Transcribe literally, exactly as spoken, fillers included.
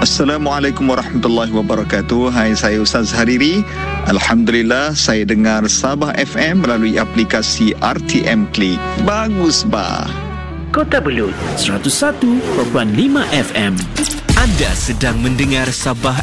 Assalamualaikum warahmatullahi wabarakatuh. Hai, saya Ustaz Hariri. Alhamdulillah, saya dengar Sabah F M melalui aplikasi R T M Klik. Bagus, bah. Kota Belud, seratus satu perpuluhan lima F M. Anda sedang mendengar Sabah